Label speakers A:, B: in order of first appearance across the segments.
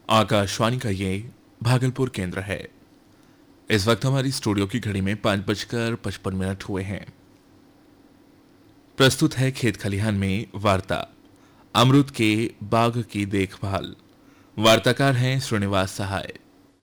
A: आकाशवाणी का ये भागलपुर केंद्र है। इस वक्त हमारी स्टूडियो की घड़ी में 5:55 हुए हैं। प्रस्तुत है खेत खलिहान में वार्ता अमरूद के बाग की देखभाल। वार्ताकार हैं श्रीनिवास सहाय।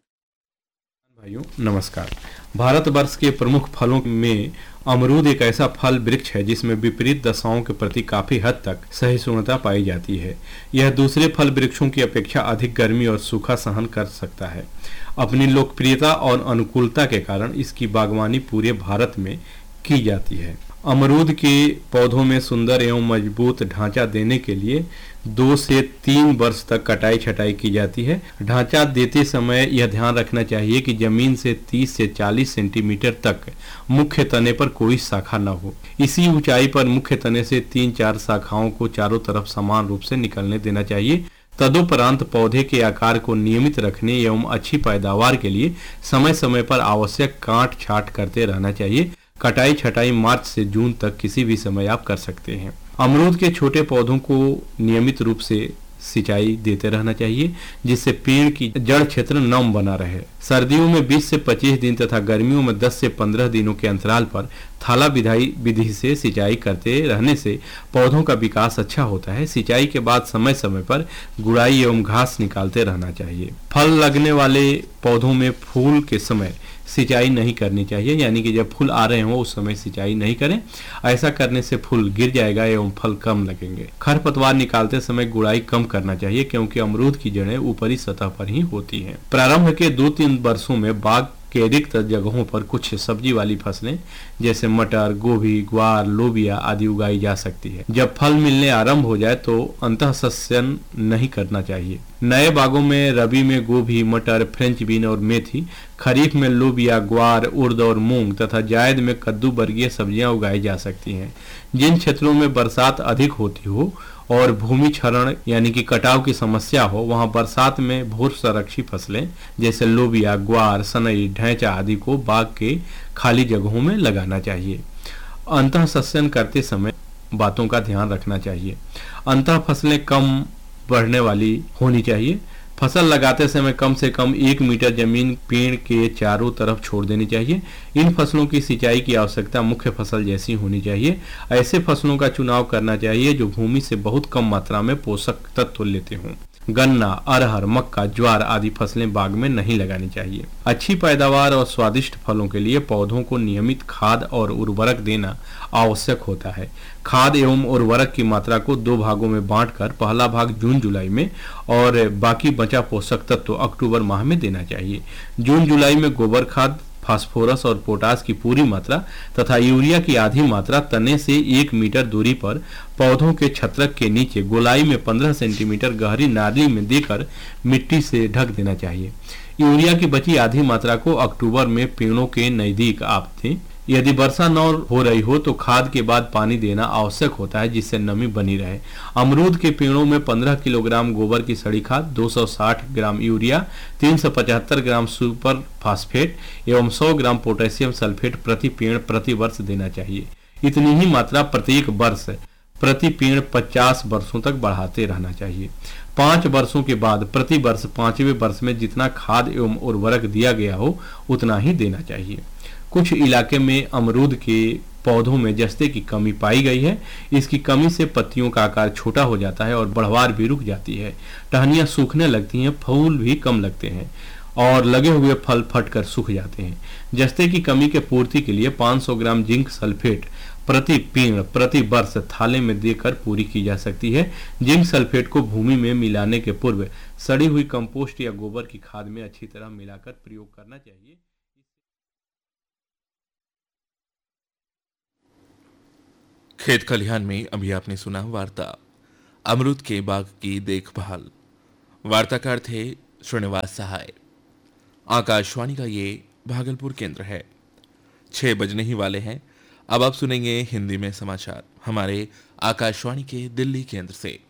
B: भाइयों नमस्कार। भारतवर्ष के प्रमुख फलों में अमरूद एक ऐसा फल वृक्ष है जिसमें विपरीत दशाओं के प्रति काफी हद तक सहिष्णुता पाई जाती है। यह दूसरे फल वृक्षों की अपेक्षा अधिक गर्मी और सूखा सहन कर सकता है। अपनी लोकप्रियता और अनुकूलता के कारण इसकी बागवानी पूरे भारत में की जाती है। अमरूद के पौधों में सुंदर एवं मजबूत ढांचा देने के लिए 2 से 3 वर्ष तक कटाई छटाई की जाती है। ढांचा देते समय यह ध्यान रखना चाहिए कि जमीन से 30 से 40 सेंटीमीटर तक मुख्य तने पर कोई शाखा न हो। इसी ऊंचाई पर मुख्य तने से 3-4 शाखाओं को चारों तरफ समान रूप से निकलने देना चाहिए। तदुपरांत पौधे के आकार को नियमित रखने एवं अच्छी पैदावार के लिए समय समय पर आवश्यक काट छांट करते रहना चाहिए। कटाई छटाई मार्च से जून तक किसी भी समय आप कर सकते हैं। अमरूद के छोटे पौधों को नियमित रूप से सिंचाई देते रहना चाहिए जिससे पेड़ की जड़ क्षेत्र नम बना रहे। सर्दियों में 20 से 25 दिन तथा गर्मियों में 10 से 15 दिनों के अंतराल पर थाला विधि से सिंचाई करते रहने से पौधों का विकास अच्छा होता है। सिंचाई के बाद समय समय पर गुड़ाई एवं घास निकालते रहना चाहिए। फल लगने वाले पौधों में फूल के समय सिंचाई नहीं करनी चाहिए, यानी कि जब फूल आ रहे हों उस समय सिंचाई नहीं करें। ऐसा करने से फूल गिर जाएगा एवं फल कम लगेंगे। खरपतवार निकालते समय गुड़ाई कम करना चाहिए क्योंकि अमरूद की जड़ें ऊपरी सतह पर ही होती हैं। प्रारंभ के 2-3 वर्षों में बाग के रिक्त जगहों पर कुछ सब्जी वाली फसलें जैसे मटर, गोभी, ग्वार, लोबिया आदि उगाई जा सकती है। जब फल मिलने आरंभ हो जाए तो अंतःसस्यन नहीं करना चाहिए। नए बागों में रबी में गोभी, मटर, फ्रेंच बीन और मेथी, खरीफ में लोबिया, ग्वार, उड़द और मूंग तथा जायद में कद्दू वर्गीय सब्जियां उगाई जा सकती हैं। जिन क्षेत्रों में बरसात अधिक होती हो और भूमि क्षरण यानी कि कटाव की समस्या हो वहां बरसात में भूर संरक्षी फसलें जैसे लोबिया, ग्वार, सनई, ढैंचा आदि को बाग के खाली जगहों में लगाना चाहिए। अंतः सस्यन करते समय बातों का ध्यान रखना चाहिए। अंतः फसलें कम बढ़ने वाली होनी चाहिए। फसल लगाते समय कम से कम 1 मीटर जमीन पेड़ के चारों तरफ छोड़ देनी चाहिए। इन फसलों की सिंचाई की आवश्यकता मुख्य फसल जैसी होनी चाहिए। ऐसे फसलों का चुनाव करना चाहिए जो भूमि से बहुत कम मात्रा में पोषक तत्व लेते हों। गन्ना, अरहर, मक्का, ज्वार आदि फसलें बाग में नहीं लगानी चाहिए। अच्छी पैदावार और स्वादिष्ट फलों के लिए पौधों को नियमित खाद और उर्वरक देना आवश्यक होता है। खाद एवं उर्वरक की मात्रा को 2 भागों में बांटकर पहला भाग जून जुलाई में और बाकी बचा पोषक तत्व अक्टूबर माह में देना चाहिए। जून जुलाई में गोबर खाद, फास्फोरस और पोटास की पूरी मात्रा तथा यूरिया की आधी मात्रा तने से 1 मीटर दूरी पर पौधों के छत्रक के नीचे गोलाई में 15 सेंटीमीटर गहरी नाली में देकर मिट्टी से ढक देना चाहिए। यूरिया की बची आधी मात्रा को अक्टूबर में पेड़ों के नजदीक आप दें। यदि वर्षा न हो रही हो तो खाद के बाद पानी देना आवश्यक होता है जिससे नमी बनी रहे। अमरूद के पेड़ों में 15 किलोग्राम गोबर की सड़ी खाद, 260 ग्राम यूरिया, 375 ग्राम सुपर फास्फेट एवं 100 ग्राम पोटेशियम सल्फेट प्रति पेड़ प्रति वर्ष देना चाहिए। इतनी ही मात्रा प्रत्येक वर्ष प्रति पेड़ 50 वर्षों तक बढ़ाते रहना चाहिए। 5 वर्षों के बाद प्रति वर्ष 5वें वर्ष में जितना खाद एवं उर्वरक दिया गया हो उतना ही देना चाहिए। कुछ इलाके में अमरूद के पौधों में जस्ते की कमी पाई गई है। इसकी कमी से पत्तियों का आकार छोटा हो जाता है और बढ़वार भी रुक जाती है। टहनियां सूखने लगती हैं, फूल भी कम लगते हैं और लगे हुए फल फटकर सूख जाते हैं। जस्ते की कमी के पूर्ति के लिए 500 ग्राम जिंक सल्फेट प्रति पेड़ प्रति वर्ष थाले में देकर पूरी की जा सकती है। जिंक सल्फेट को भूमि में मिलाने के पूर्व सड़ी हुई कंपोस्ट या गोबर की खाद में अच्छी तरह मिलाकर प्रयोग करना चाहिए।
A: खेत खलिहान में अभी आपने सुना वार्ता अमरूद के बाग की देखभाल। वार्ताकार थे श्रीनिवास सहाय। आकाशवाणी का ये भागलपुर केंद्र है। 6 बजने ही वाले हैं। अब आप सुनेंगे हिंदी में समाचार हमारे आकाशवाणी के दिल्ली केंद्र से।